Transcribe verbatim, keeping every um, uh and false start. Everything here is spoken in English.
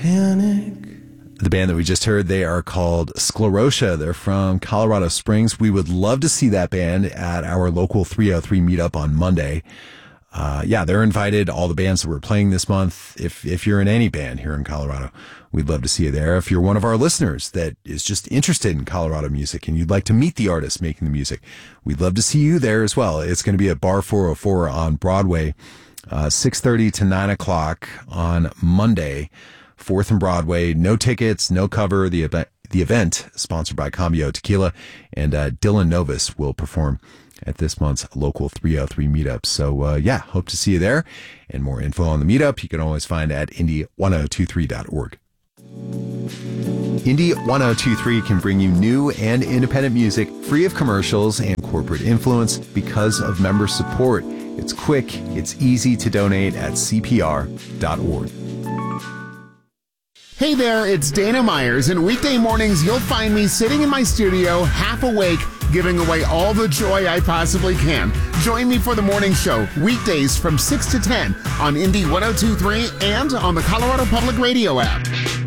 panic. The band that we just heard, they are called Sclerotia. They're from Colorado Springs. We would love to see that band at our local three oh three meetup on Monday. Uh, yeah, they're invited. All the bands that we're playing this month. If, if you're in any band here in Colorado, we'd love to see you there. If you're one of our listeners that is just interested in Colorado music and you'd like to meet the artists making the music, we'd love to see you there as well. It's going to be at Bar four oh four on Broadway, uh, six thirty to nine o'clock on Monday, fourth and Broadway. No tickets, no cover. The event, the event sponsored by Cambio Tequila, and uh, Dylan Novus will perform at this month's local three oh three meetup. So, uh, yeah, hope to see you there. And more info on the meetup you can always find at indie ten twenty-three dot org. Indie ten twenty-three can bring you new and independent music free of commercials and corporate influence because of member support. It's quick, it's easy to donate at c p r dot org. Hey there, it's Dana Myers, and weekday mornings you'll find me sitting in my studio, half awake, giving away all the joy I possibly can. Join me for the morning show, weekdays from six to ten on Indie ten twenty-three and on the Colorado Public Radio app.